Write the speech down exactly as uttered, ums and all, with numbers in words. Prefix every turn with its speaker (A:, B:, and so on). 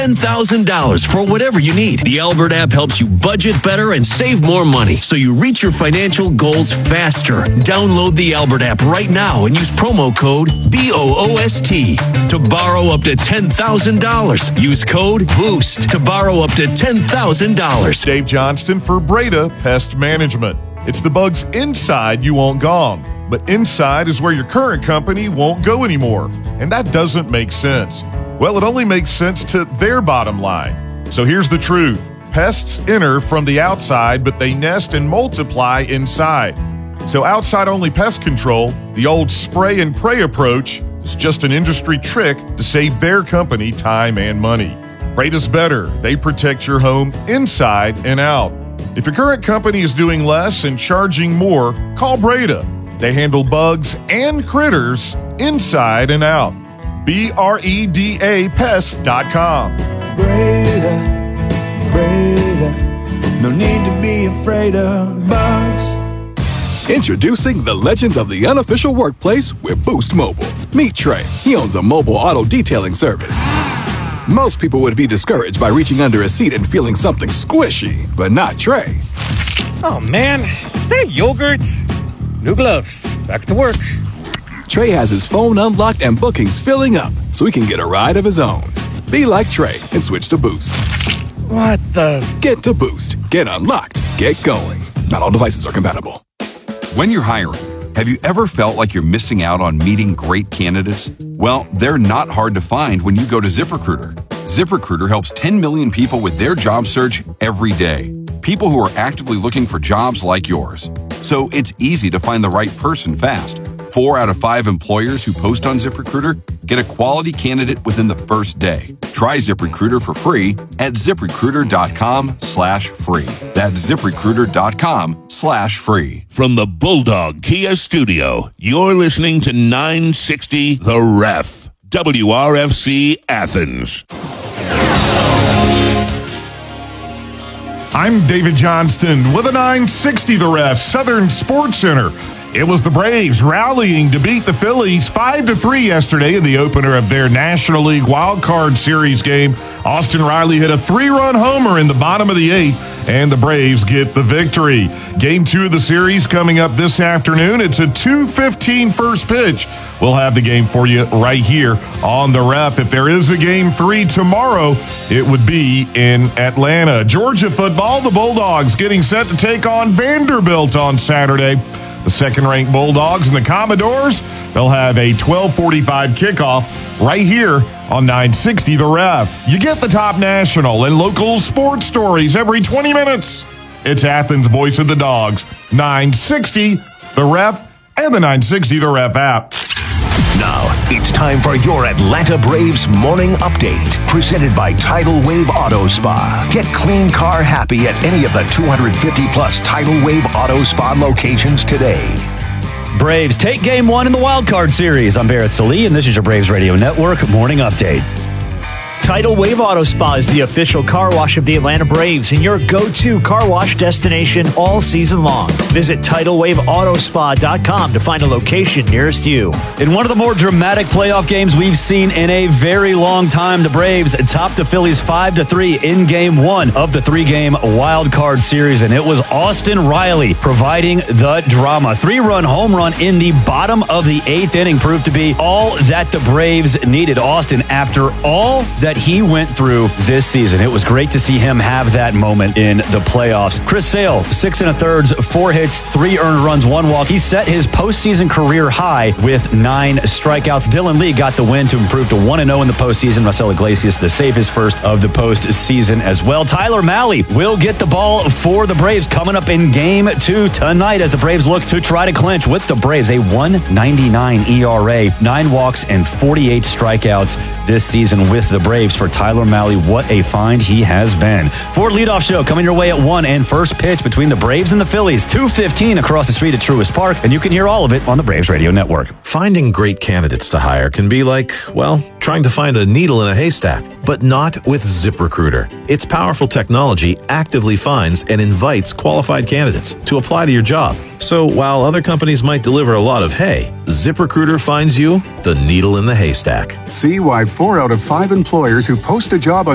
A: ten thousand dollars for whatever you need. The Albert app helps you budget better and save more money so you reach your financial goals faster. Download the Albert app right now and use promo code B O O S T to borrow up to ten thousand dollars. Use code BOOST to borrow up to ten thousand dollars.
B: Dave Johnston for Breda Pest Management. It's the bugs inside you want gone, but inside is where your current company won't go anymore. And that doesn't make sense. Well, it only makes sense to their bottom line. So here's the truth. Pests enter from the outside, but they nest and multiply inside. So outside-only pest control, the old spray and pray approach, is just an industry trick to save their company time and money. Breda's better. They protect your home inside and out. If your current company is doing less and charging more, call Breda. They handle bugs and critters inside and out. B R E D A pest dot com.
C: Breda, Breda, no need to be afraid of bugs.
D: Introducing the legends of the unofficial workplace with Boost Mobile. Meet Trey. He owns a mobile auto detailing service. Most people would be discouraged by reaching under a seat and feeling something squishy, but not Trey.
E: Oh man, is that yogurt? New gloves. Back to work.
D: Trey has his phone unlocked and bookings filling up so he can get a ride of his own. Be like Trey and switch to Boost.
E: What the?
D: Get to Boost. Get unlocked. Get going. Not all devices are compatible.
F: When you're hiring, have you ever felt like you're missing out on meeting great candidates? Well, they're not hard to find when you go to ZipRecruiter. ZipRecruiter helps ten million people with their job search every day. People who are actively looking for jobs like yours. So it's easy to find the right person fast. Four out of five employers who post on ZipRecruiter get a quality candidate within the first day. Try ZipRecruiter for free at ZipRecruiter.com slash free. That's ZipRecruiter.com slash free.
G: From the Bulldog Kia Studio, you're listening to nine sixty The Ref, W R F C Athens.
B: I'm David Johnston with a nine sixty The Ref, Southern Sports Center. It was the Braves rallying to beat the Phillies five to three yesterday in the opener of their National League Wild Card Series game. Austin Riley hit a three-run homer in the bottom of the eighth, and the Braves get the victory. Game two of the series coming up this afternoon. It's a two fifteen first pitch. We'll have the game for you right here on the Ref. If there is a game three tomorrow, it would be in Atlanta. Georgia football, the Bulldogs getting set to take on Vanderbilt on Saturday. The second-ranked Bulldogs and the Commodores, they'll have a twelve forty-five kickoff right here on nine sixty The Ref. You get the top national and local sports stories every twenty minutes. It's Athens' Voice of the Dogs, nine sixty The Ref and the nine sixty The Ref app.
H: Now, it's time for your Atlanta Braves morning update, presented by Tidal Wave Auto Spa. Get clean car happy at any of the two hundred fifty plus Tidal Wave Auto Spa locations today.
I: Braves take game one in the Wild Card Series. I'm Barrett Salee, and this is your Braves Radio Network morning update.
J: Tidal Wave Auto Spa is the official car wash of the Atlanta Braves and your go-to car wash destination all season long. Visit tidal wave auto spa dot com to find a location nearest you.
I: In one of the more dramatic playoff games we've seen in a very long time, the Braves topped the Phillies five to three in game one of the three-game Wild Card Series, and it was Austin Riley providing the drama. Three-run home run in the bottom of the eighth inning proved to be all that the Braves needed. Austin, after all that he went through this season, it was great to see him have that moment in the playoffs. Chris Sale, six and a thirds, four hits, three earned runs, one walk. He set his postseason career high with nine strikeouts. Dylan Lee got the win to improve to one and oh in the postseason. Marcelo Iglesias to save his first of the postseason as well. Tyler Mahle will get the ball for the Braves coming up in game two tonight as the Braves look to try to clinch with the Braves. A one ninety-nine E R A, nine walks and forty-eight strikeouts this season with the Braves. For Tyler Mahle, what a find he has been. Ford leadoff show coming your way at one, and first pitch between the Braves and the Phillies, two fifteen across the street at Truist Park, and you can hear all of it on the Braves Radio Network.
K: Finding great candidates to hire can be like, well, trying to find a needle in a haystack, but not with ZipRecruiter. Its powerful technology actively finds and invites qualified candidates to apply to your job. So while other companies might deliver a lot of hay, ZipRecruiter finds you the needle in the haystack.
L: See why four out of five employers who post a job on